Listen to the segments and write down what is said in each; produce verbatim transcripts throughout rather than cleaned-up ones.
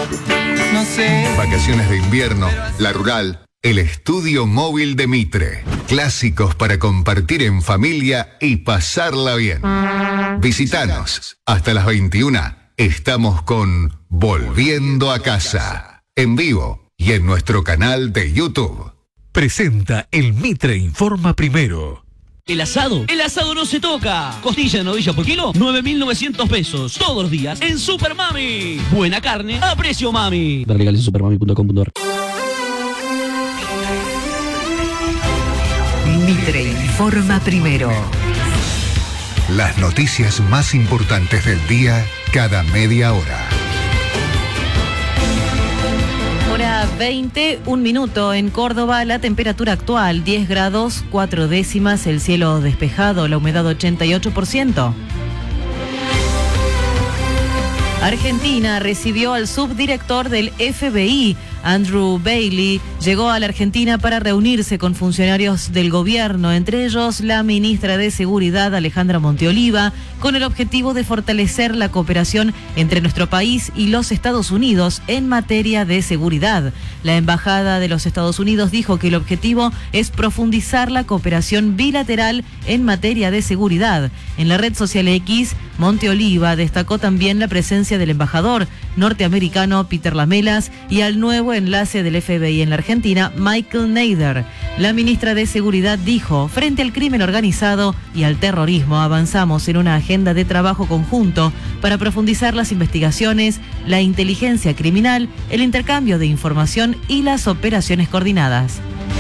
No sé. Vacaciones de invierno, La Rural, el estudio móvil de Mitre. Clásicos para compartir en familia y pasarla bien. Visítanos. Hasta las veintiuna estamos con Volviendo a Casa. En vivo y en nuestro canal de YouTube. Presenta el Mitre Informa Primero. El asado, el asado no se toca. Costilla de novilla por kilo, nueve mil novecientos pesos. Todos los días en Super Mami. Buena carne a precio mami. Ver legales en supermami punto com punto ar. Mitre Informa Primero. Las noticias más importantes del día cada media hora. Hora veinte, un minuto. En Córdoba, la temperatura actual diez grados, cuatro décimas, el cielo despejado, la humedad ochenta y ocho por ciento. Argentina recibió al subdirector del F B I, Andrew Bailey. Llegó a la Argentina para reunirse con funcionarios del gobierno, entre ellos la ministra de Seguridad, Alejandra Monteoliva, con el objetivo de fortalecer la cooperación entre nuestro país y los Estados Unidos en materia de seguridad. La Embajada de los Estados Unidos dijo que el objetivo es profundizar la cooperación bilateral en materia de seguridad. En la red social X, Monteoliva destacó también la presencia del embajador norteamericano Peter Lamelas y al nuevo enlace del F B I en la Argentina, Michael Nader. La ministra de Seguridad dijo: frente al crimen organizado y al terrorismo, avanzamos en una agenda de trabajo conjunto para profundizar las investigaciones, la inteligencia criminal, el intercambio de información y las operaciones coordinadas.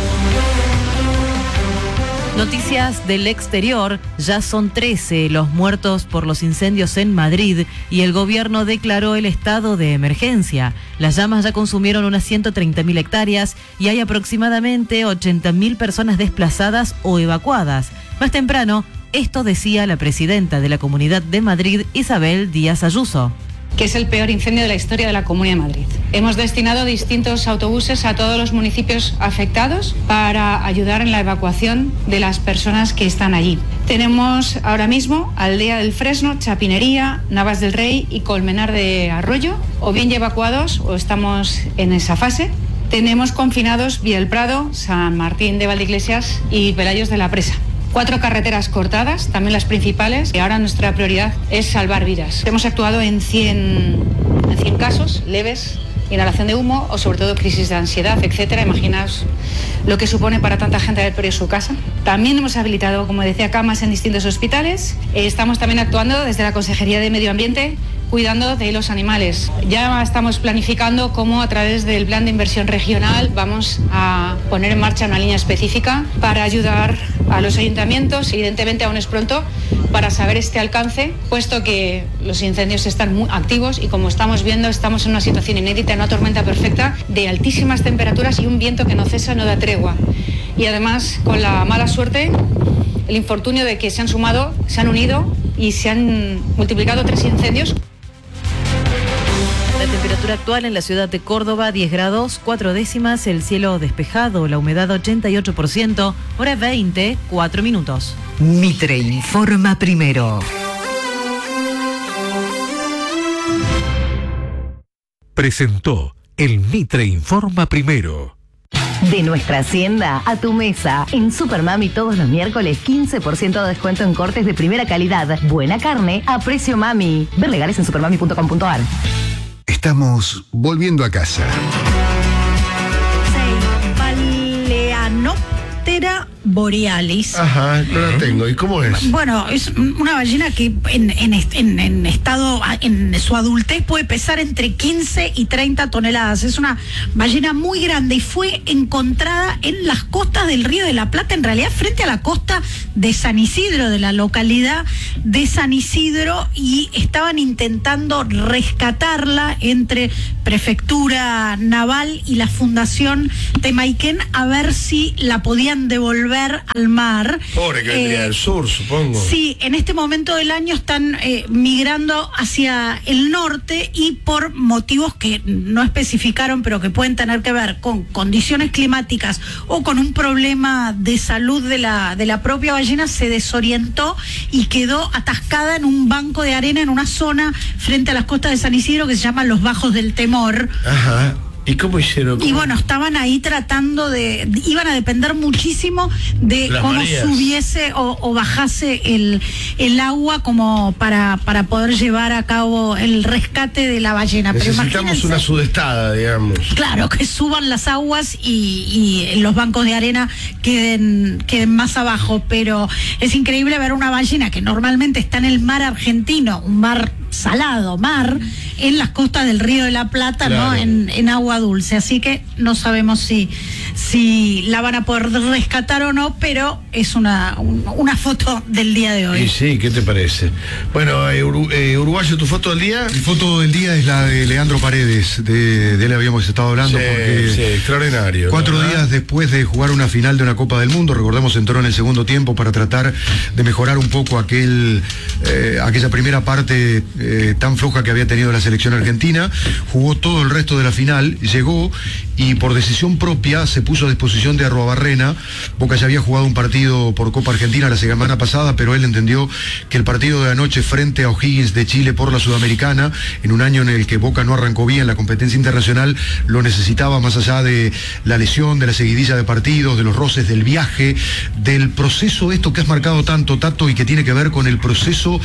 Noticias del exterior. Ya son trece los muertos por los incendios en Madrid y el gobierno declaró el estado de emergencia. Las llamas ya consumieron unas ciento treinta mil hectáreas y hay aproximadamente ochenta mil personas desplazadas o evacuadas. Más temprano, esto decía la presidenta de la Comunidad de Madrid, Isabel Díaz Ayuso. Que es el peor incendio de la historia de la Comunidad de Madrid. Hemos destinado distintos autobuses a todos los municipios afectados para ayudar en la evacuación de las personas que están allí. Tenemos ahora mismo Aldea del Fresno, Chapinería, Navas del Rey y Colmenar de Arroyo, o bien ya evacuados o estamos en esa fase. Tenemos confinados Villa del Prado, San Martín de Valdeiglesias y Pelayos de la Presa. Cuatro carreteras cortadas, también las principales, y ahora nuestra prioridad es salvar vidas. Hemos actuado en cien, en cien casos leves, inhalación de humo o sobre todo crisis de ansiedad, etcétera. Imaginaos lo que supone para tanta gente haber perdido su casa. También hemos habilitado, como decía, camas en distintos hospitales. Estamos también actuando desde la Consejería de Medio Ambiente, cuidando de los animales. Ya estamos planificando cómo a través del plan de inversión regional vamos a poner en marcha una línea específica para ayudar a los ayuntamientos. Evidentemente aún es pronto para saber este alcance, puesto que los incendios están muy activos y como estamos viendo estamos en una situación inédita, en una tormenta perfecta de altísimas temperaturas y un viento que no cesa, no da tregua. Y además con la mala suerte, el infortunio de que se han sumado, se han unido y se han multiplicado tres incendios. La temperatura actual en la ciudad de Córdoba, diez grados, cuatro décimas, el cielo despejado, la humedad ochenta y ocho por ciento, hora veinte, cuatro minutos. Mitre Informa Primero. Presentó el Mitre Informa Primero. De nuestra hacienda a tu mesa. En Supermami todos los miércoles quince por ciento de descuento en cortes de primera calidad. Buena carne a precio mami. Ver legales en supermami punto com punto ar. Estamos volviendo a casa. Balaenoptera borealis. Ajá, no la tengo. ¿Y cómo es? Bueno, es una ballena que en, en, en, en estado, en su adultez puede pesar entre quince y treinta toneladas. Es una ballena muy grande y fue encontrada en las costas del Río de la Plata, en realidad frente a la costa de San Isidro, de la localidad de San Isidro, y estaban intentando rescatarla entre Prefectura Naval y la Fundación Temaiken a ver si la podían devolver volver al mar. Pobre que vendría Eh, del sur, supongo. Sí, en este momento del año están eh, migrando hacia el norte y por motivos que no especificaron, pero que pueden tener que ver con condiciones climáticas o con un problema de salud de la, de la propia ballena, se desorientó y quedó atascada en un banco de arena en una zona frente a las costas de San Isidro que se llama Los Bajos del Temor. Ajá. ¿Y cómo hicieron? Y bueno, estaban ahí tratando de, iban a depender muchísimo de Las cómo mareas. subiese o, o bajase el, el agua como para, para poder llevar a cabo el rescate de la ballena. Pero Necesitamos imagínense, una sudestada, digamos. claro, que suban las aguas y, y los bancos de arena queden, queden más abajo, pero es increíble ver una ballena que normalmente está en el mar argentino, un mar salado, mar, en las costas del Río de la Plata, Claro. ¿no? En, en agua dulce, así que no sabemos si, si la van a poder rescatar o no, pero es una, un- una foto del día de Y hoy. sí, ¿qué te parece? Bueno, eh, Uru- eh, Uruguayo, ¿tu foto del día? Mi foto del día es la de Leandro Paredes, de, de él habíamos estado hablando Sí, porque sí, extraordinario. cuatro ¿verdad? días después de jugar una final de una Copa del Mundo, recordemos entró en el segundo tiempo para tratar de mejorar un poco aquel, eh, aquella primera parte eh, tan floja que había tenido la selección argentina, jugó todo el resto de la final, llegó y por decisión propia se puso a disposición de Arruabarrena. Boca ya había jugado un partido por Copa Argentina la semana pasada, pero él entendió que el partido de anoche frente a O'Higgins de Chile por la Sudamericana, en un año en el que Boca no arrancó bien la competencia internacional, lo necesitaba más allá de la lesión, de la seguidilla de partidos, de los roces del viaje, del proceso esto que has marcado tanto, Tato, y que tiene que ver con el proceso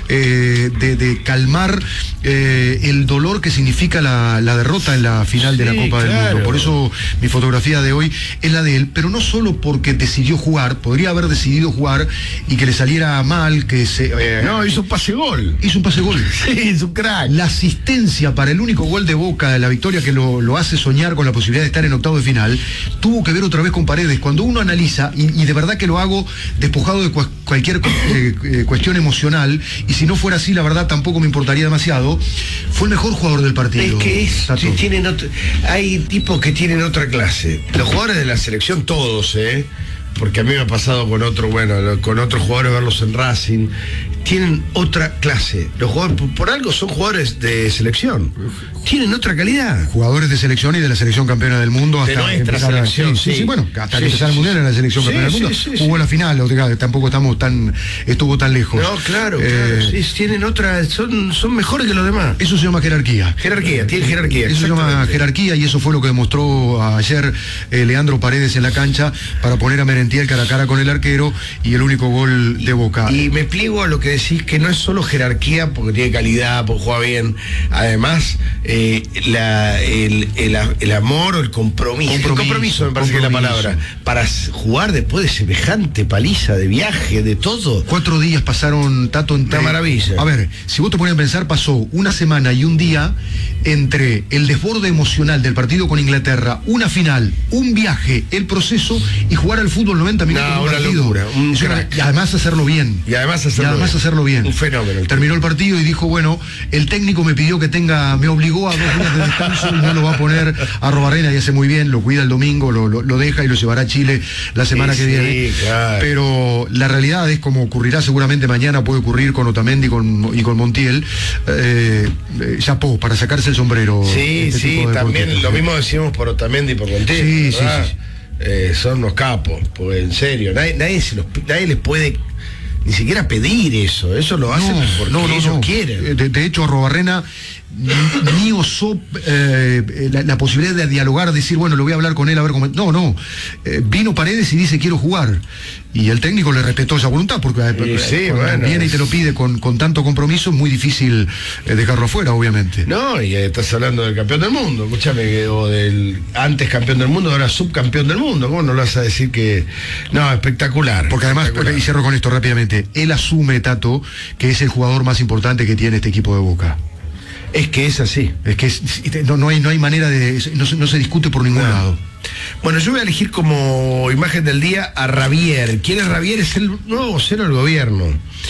eh, de, de calmar eh, el dolor que significa la, la derrota en la final de la Sí, Copa del claro. Mundo. Por eso mi fotografía de hoy es la de él, pero no solo porque decidió jugar, podría haber decidido jugar y que le saliera mal, que se... eh, No, hizo un pase gol. hizo un pase gol. Sí, es un crack. La asistencia para el único gol de Boca, la victoria que lo, lo hace soñar con la posibilidad de estar en octavo de final, tuvo que ver otra vez con Paredes. Cuando uno analiza, y, y de verdad que lo hago despojado de cua- cualquier eh, eh, cuestión emocional, y si no fuera así, la verdad tampoco me importaría demasiado, fue el mejor jugador del partido. Es que es, Tato. sí, tienen otro- hay tipos que tienen otra clase. Los jugadores de la selección, todos, ¿eh? Porque a mí me ha pasado con otro, bueno, lo- con otros jugadores verlos en Racing, tienen otra clase. Los jugadores, por, por algo son jugadores de selección. Tienen otra calidad. Jugadores de selección y de la selección campeona del mundo hasta De nuestra empezar a- selección, sí, sí, sí. sí, bueno, hasta Sí, que empezara sí, el mundial sí. era la selección Sí, campeona del sí, mundo. sí, Jugó sí. la final, o sea, tampoco estamos tan, estuvo tan lejos. No, claro, Eh, claro. Sí, tienen otra, son, son mejores que los demás. Eso se llama jerarquía. Jerarquía, tienen jerarquía. Eso se llama exactamente. jerarquía y eso fue lo que demostró ayer eh, Leandro Paredes en la cancha para poner a Merentiel cara a cara con el arquero y el único gol de Boca. Y me pliego a lo que decís, que no es solo jerarquía porque tiene calidad, porque juega bien. Además, eh, la, el, el, el amor o el compromiso. Compromiso, el compromiso me parece que es la compromiso. palabra. Para s- jugar después de semejante paliza, de viaje, de todo. Cuatro días pasaron, Tato, entre... Una maravilla. A ver, si vos te pones a pensar, pasó una semana y un día entre el desborde emocional del partido con Inglaterra, una final, un viaje, el proceso y jugar al fútbol noventa minutos. No, de un una partido. locura, un Es una- crack. y además hacerlo bien. Y además hacerlo Y además bien. hacerlo bien. Un fenómeno. el Terminó el partido y dijo, bueno, el técnico me pidió que tenga, me obligó a dos días de descanso y no lo va a poner a Arruabarrena y hace muy bien, lo cuida el domingo, lo, lo- lo deja y lo llevará a Chile la semana Sí, que sí, viene. claro. Pero la realidad es como ocurrirá seguramente mañana, puede ocurrir con Otamendi y con, y con Montiel, eh, eh, chapó, para sacarse el sombrero. Sí, este sí, tipo de también deportistas, lo sí. mismo decimos por Otamendi y por Montiel. Sí, sí, ¿verdad? sí, sí. Eh, son unos capos, porque en serio, nadie, nadie, se los, nadie les puede ni siquiera pedir eso, eso lo hacen porque ellos quieren. Eh, De, de hecho, Arruabarrena ni, ni osó eh, la, la posibilidad de dialogar, decir, bueno, le voy a hablar con él a ver cómo. No, no. Eh, vino Paredes y dice, quiero jugar. Y el técnico le respetó esa voluntad, porque eh, Y sí, cuando bueno, viene y te lo pide con, con tanto compromiso, es muy difícil eh, dejarlo afuera, obviamente. No, y eh, estás hablando del campeón del mundo, escúchame, que- o del antes campeón del mundo, ahora subcampeón del mundo. ¿Cómo no lo vas a decir que.? No, espectacular. Porque además, espectacular. y cierro con esto rápidamente, él asume, Tato, que es el jugador más importante que tiene este equipo de Boca. Es que es así. Es que es- no, no hay, no hay manera de. No, se- no se discute por ningún No. lado. Bueno, yo voy a elegir como imagen del día a Ravier. ¿Quién es Ravier? Es el nuevo vocero del gobierno.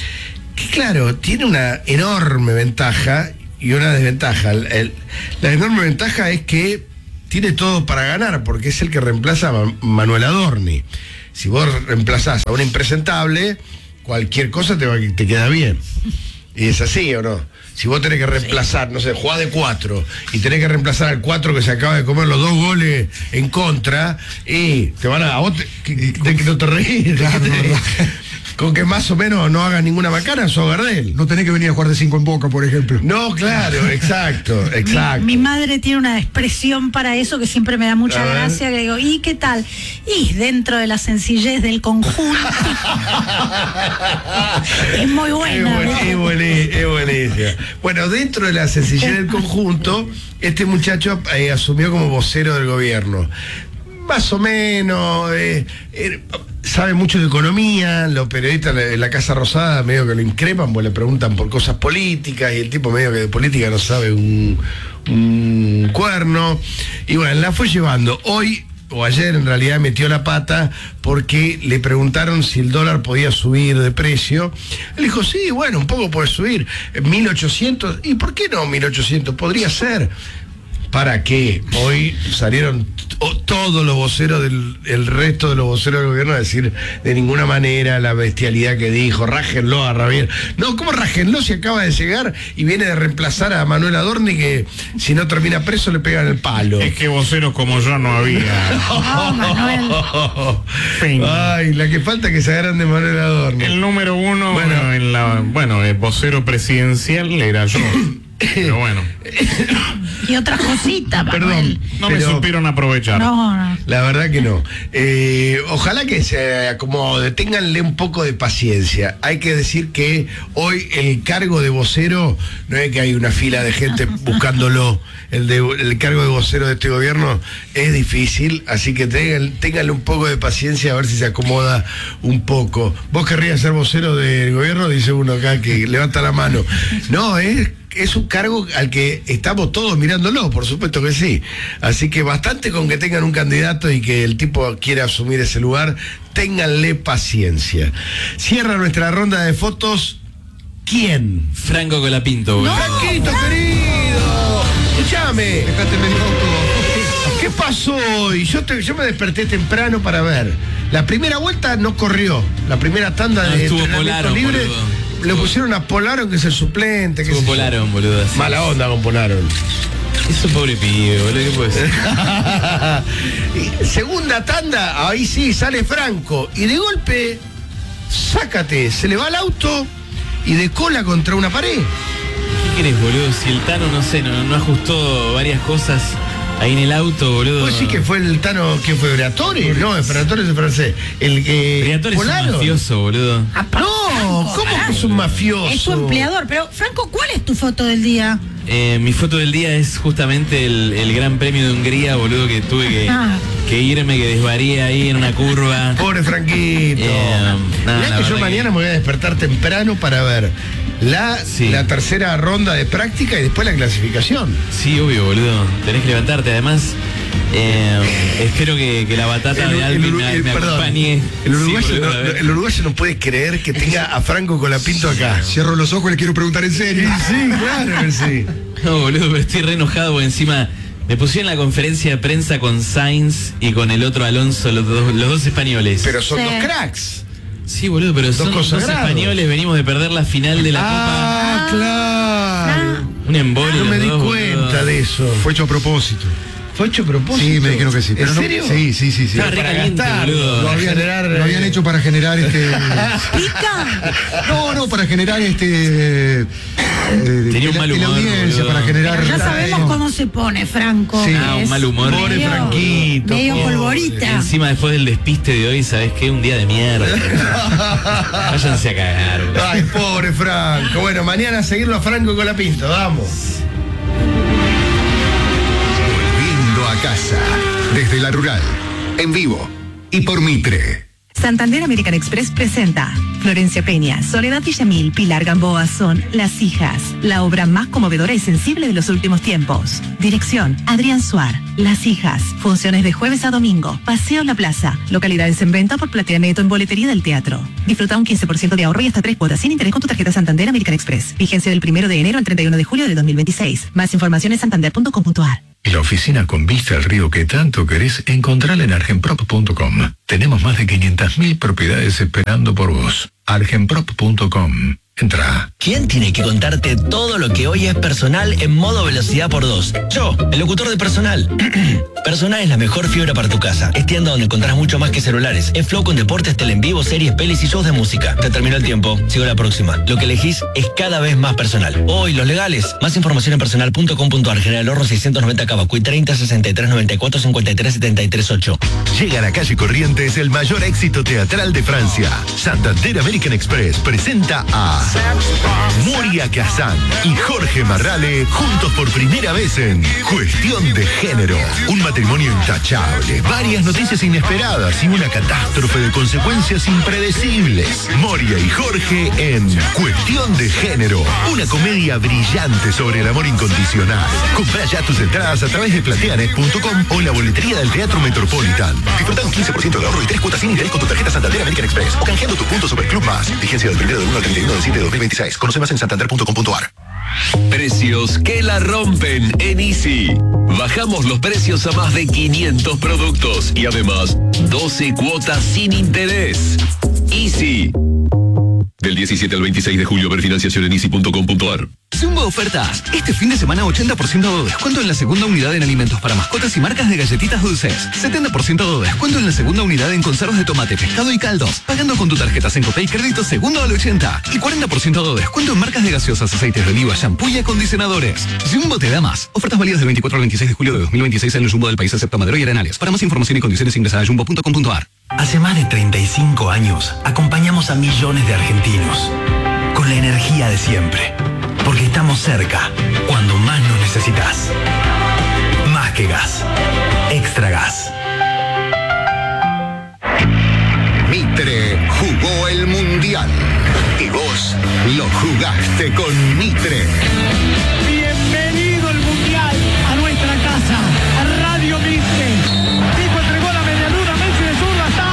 Que claro, tiene una enorme ventaja y una desventaja. El- el- la enorme ventaja es que tiene todo para ganar, porque es el que reemplaza a Ma- Manuel Adorni. si vos reemplazás a una impresentable, cualquier cosa te, va, te queda bien. Y es así, ¿o no? Si vos tenés que reemplazar, no sé, jugás de cuatro y tenés que reemplazar al cuatro que se acaba de comer los dos goles en contra, y te van a... a vos te, que, de que no te reís, claro, te, no, no. Con que más o menos no hagas ninguna macana, sos Gardel. No tenés que venir a jugar de cinco en Boca, por ejemplo. No, claro, exacto, exacto. Mi, mi madre tiene una expresión para eso que siempre me da mucha gracia, que digo, ¿y qué tal? Y dentro de la sencillez del conjunto. Es muy buena. Es, buen, es, buen, es buenísima. Bueno, dentro de la sencillez del conjunto, este muchacho eh, asumió como vocero del gobierno. Más o menos, eh, eh, sabe mucho de economía, los periodistas de la Casa Rosada medio que lo increpan, pues le preguntan por cosas políticas y el tipo medio que de política no sabe un, un cuerno. Y bueno, la fue llevando. Hoy, o ayer en realidad, metió la pata porque le preguntaron si el dólar podía subir de precio. Él dijo, sí, bueno, un poco puede subir, mil ochocientos, ¿y por qué no mil ochocientos? Podría ser. ¿Para qué? Hoy salieron todos los voceros del el resto de los voceros del gobierno a decir de ninguna manera la bestialidad que dijo, rájenlo a Rabier. No, ¿cómo rájenlo si acaba de llegar y viene de reemplazar a Manuel Adorni, que si no termina preso le pegan el palo? Es que voceros como yo no había. No, Manuel. Ay, la que falta que se agarran de Manuel Adorni. El número uno, bueno, en la, bueno, el vocero presidencial era yo. Pero bueno. Y otras cositas, Perdón, no pero, me supieron aprovechar. No, no. La verdad que no. Eh, ojalá que se acomode, ténganle un poco de paciencia. Hay que decir que hoy el cargo de vocero, no es que hay una fila de gente buscándolo. El, de, el cargo de vocero de este gobierno es difícil, así que tengan, ténganle un poco de paciencia a ver si se acomoda un poco. ¿Vos querrías ser vocero del gobierno? Dice uno acá que levanta la mano. No, es... es un cargo al que estamos todos mirándolo, por supuesto que sí. Así que bastante con que tengan un candidato y que el tipo quiera asumir ese lugar, ténganle paciencia. Cierra nuestra ronda de fotos. ¿Quién? Franco Colapinto. ¡No, Franquito, querido! Escuchame. ¿Qué pasó hoy? Yo, te, yo me desperté temprano para ver. La primera vuelta no corrió. La primera tanda no, de estuvo entrenamiento Polaron, libre... boludo. Le pusieron a Polaron, que es el suplente. Que Estuvo Polaron, boludo. Así. Mala onda con Polaron. Es un pobre pibe, boludo, ¿qué puede ser? Segunda tanda, ahí sí, sale Franco. Y de golpe, sácate, se le va el auto y de cola contra una pared. ¿Qué querés, boludo? Si el Tano, no sé, no, no ajustó varias cosas ahí en el auto, boludo. Pues sí que fue el Tano, ¿quién fue? ¿Briatore? No, el Briatore es el francés. El eh, Briatore es un mafioso, boludo. No, ¿cómo que es un mafioso? Es su empleador, pero Franco, ¿cuál es tu foto del día? Eh, mi foto del día es justamente el, el Gran Premio de Hungría, boludo, que tuve que, ah. que irme, que desvaríe ahí en una curva. Pobre Franquito. Eh, nah, Mirá que yo mañana que... me voy a despertar temprano para ver la, sí. la tercera ronda de práctica y después la clasificación. Sí, obvio, boludo. Tenés que levantarte. Además, eh, espero que, que la batata el, de Alvin me, me perdón, acompañe. El uruguayo, sí, boludo, no, el uruguayo no puede creer que tenga a Franco Colapinto acá. Cierro los ojos y le quiero preguntar en serio. Sí, sí, claro que sí. No, boludo, pero estoy re enojado porque encima me pusieron en la conferencia de prensa con Sainz y con el otro Alonso, los dos, los dos españoles. Pero son sí. dos cracks. Sí, boludo, pero son dos, dos españoles, venimos de perder la final de la ah, Copa. Ah, claro. Un embole. No me di dos, cuenta boludo. de eso. Fue hecho a propósito. ¿Fue hecho a propósito? Sí, me dijeron que sí. Pero ¿En no, serio? Sí, sí, sí. sí. Estaba re caliente, boludo. Lo habían, generar, lo habían hecho para generar este... ¿Pica? No, no, para generar este... Eh, Tenía un mal humor, la audiencia, boludo. para generar... Pero ya sabemos no. cómo se pone Franco. Sí. Ah, un mal humor. Pobre medio, Franquito. Medio pobre. polvorita. Encima después del despiste de hoy, ¿sabés qué? Un día de mierda. Váyanse a cagar, boludo. Ay, pobre Franco. Bueno, mañana a seguirlo a Franco Colapinto, vamos. Volviendo a casa, desde la rural, en vivo y por Mitre. Santander American Express presenta Florencia Peña, Soledad Villamil, Pilar Gamboa son Las Hijas, la obra más conmovedora y sensible de los últimos tiempos. Dirección, Adrián Suar. Las Hijas, funciones de jueves a domingo, Paseo La Plaza, localidades en venta por Platea Neto en boletería del teatro. Disfruta un quince por ciento de ahorro y hasta tres cuotas sin interés con tu tarjeta Santander American Express. Vigencia del primero de enero al treinta y uno de julio de dos mil veintiséis. Más información en santander punto com punto a r. Y la oficina con vista al río que tanto querés, encontrala en argenprop punto com. Tenemos más de quinientas mil propiedades esperando por vos. argenprop punto com. Entra. ¿Quién tiene que contarte todo lo que hoy es Personal en modo velocidad por dos? Yo, el locutor de Personal. Personal es la mejor fibra para tu casa. Es tienda donde encontrarás mucho más que celulares. Es flow con deportes, tele en vivo, series, pelis y shows de música. Te terminó el tiempo. Sigo la próxima. Lo que elegís es cada vez más personal. Hoy, los legales. Más información en personal punto com punto ar. General Horro seiscientos noventa Cavacuy treinta sesenta y tres noventa y cuatro cincuenta y tres setenta y tres ocho. Llega a la calle Corrientes el mayor éxito teatral de Francia. Santander American Express presenta a Moria Kazan y Jorge Marrale juntos por primera vez en Cuestión de Género. Un matrimonio intachable, varias noticias inesperadas y una catástrofe de consecuencias impredecibles. Moria y Jorge en Cuestión de Género. Una comedia brillante sobre el amor incondicional. Comprá ya tus entradas a través de plateanet punto com o en la boletería del Teatro Metropolitan. Disfruta un quince por ciento de ahorro y tres cuotas sin interés con tu tarjeta Santander American Express o canjeando tus puntos Superclub Más. Vigencia del primero del uno al treinta y uno del siete de dos mil veintiséis. Conoce más en santander punto com punto ar. Precios que la rompen en Easy. Bajamos los precios a más de quinientos productos y además doce cuotas sin interés. Easy. Del diecisiete al veintiséis de julio, ver financiación en easy punto com punto ar. Zumba Ofertas. Este fin de semana ochenta por ciento de descuento en la segunda unidad en alimentos para mascotas y marcas de galletitas dulces. setenta por ciento de descuento en la segunda unidad en conservas de tomate, pescado y caldos. Pagando con tu tarjeta Sencopay crédito segundo al ochenta. Y cuarenta por ciento de descuento en marcas de gaseosas, aceites de oliva, shampoo y acondicionadores. Jumbo te da más. Ofertas válidas del veinticuatro al veintiséis de julio de dos mil veintiséis en el Jumbo del país excepto Madero y Arenales. Para más información y condiciones ingresa a jumbo punto com punto ar. Hace más de treinta y cinco años acompañamos a millones de argentinos con la energía de siempre, porque estamos cerca cuando más nos necesitas. Más que gas, Extra Gas. Mitre jugó el Mundial y vos lo jugaste con Mitre. Bienvenido el Mundial a nuestra casa, a Radio Mitre. Pico entregó la media luna, Messi de zurda, está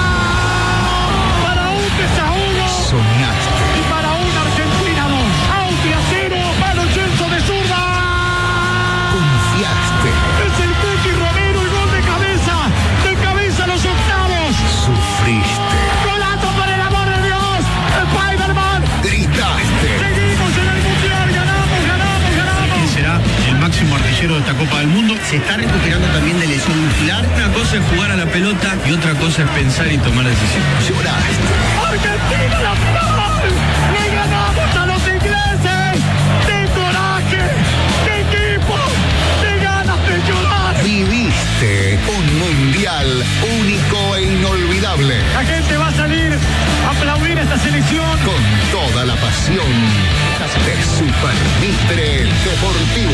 para un desahogo. Soñaste. Y para una Argentina dos. Austria cero, Mano Celso de zurda. Confiaste. Es el Cuti Romero, el gol de cabeza. De cabeza a los octavos. Sufriste. Golazo por el amor de Dios. Spider-Man. Gritaste. Seguimos en el Mundial, ganamos, ganamos, ganamos. ¿Quién será el máximo artillero de esta Copa del Mundo? Se está recuperando también de lesión muscular. Una cosa es jugar a la pelota y otra cosa es pensar y tomar decisiones. Lloraste. ¡Argentina la final! ¡Le ganamos a los ingleses! ¡De coraje! ¡De equipo! ¡De ganas de llorar! Viviste un Mundial único e inolvidable. La gente va a salir a aplaudir a esta selección con toda la pasión de Super Mitre Deportivo.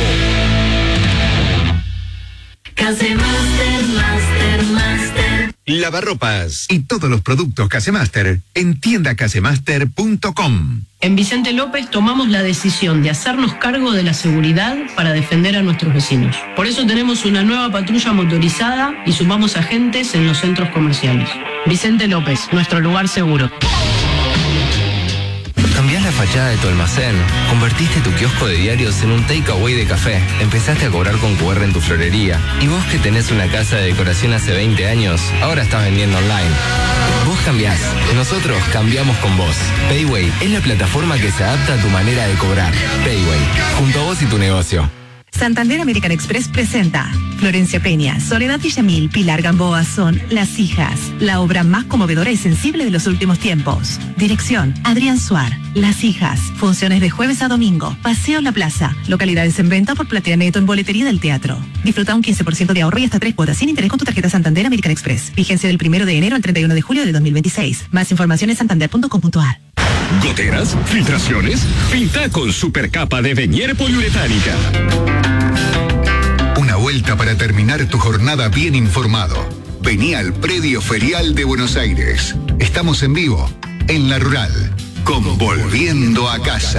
Casemaster, Master, Master. Lavarropas y todos los productos Casemaster en tienda casemaster punto com. En Vicente López tomamos la decisión de hacernos cargo de la seguridad para defender a nuestros vecinos. Por eso tenemos una nueva patrulla motorizada y sumamos agentes en los centros comerciales. Vicente López, nuestro lugar seguro. Cambiás la fachada de tu almacén, convertiste tu kiosco de diarios en un takeaway de café, empezaste a cobrar con cu erre en tu florería. Y vos que tenés una casa de decoración hace veinte años, ahora estás vendiendo online. Vos cambiás, nosotros cambiamos con vos. Payway es la plataforma que se adapta a tu manera de cobrar. Payway, junto a vos y tu negocio. Santander American Express presenta Florencia Peña, Soledad Villamil, Pilar Gamboa son Las Hijas, la obra más conmovedora y sensible de los últimos tiempos. Dirección, Adrián Suar. Las Hijas, funciones de jueves a domingo, Paseo La Plaza, localidades en venta por Plateanet o en boletería del teatro. Disfruta un quince por ciento de ahorro y hasta tres cuotas sin interés con tu tarjeta Santander American Express. Vigencia del primero de enero al treinta y uno de julio del dos mil veintiséis. Más información en santander punto com punto ar. ¿Goteras? ¿Filtraciones? Pinta con supercapa de Venier poliuretánica. Una vuelta para terminar tu jornada bien informado. Vení al Predio Ferial de Buenos Aires. Estamos en vivo, en La Rural, con Volviendo a Casa.